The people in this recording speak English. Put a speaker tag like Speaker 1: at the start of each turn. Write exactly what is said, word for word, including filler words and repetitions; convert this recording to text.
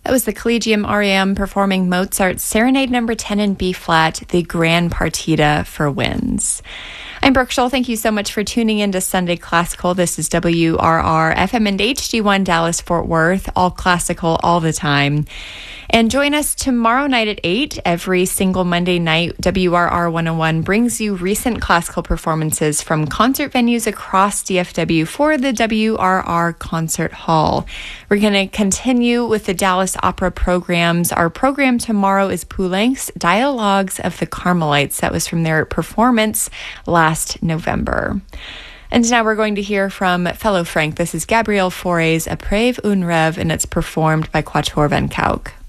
Speaker 1: That was the Collegium R E M performing Mozart's Serenade Number ten in B flat, the Gran Partita for winds. I'm Brooke Scholl. Thank you so much for tuning in to Sunday Classical. This is W R R F M and H D one Dallas Fort Worth, all classical all the time. And join us tomorrow night at eight. Every single Monday night, W R R one oh one brings you recent classical performances from concert venues across D F W for the W R R Concert Hall. We're going to continue with the Dallas Opera programs. Our program tomorrow is Poulenc's Dialogues of the Carmelites. That was from their performance last November. And now we're going to hear from fellow Frank. This is Gabriel Fauré's Après un rêve, and it's performed by Quatuor Van Cauwk.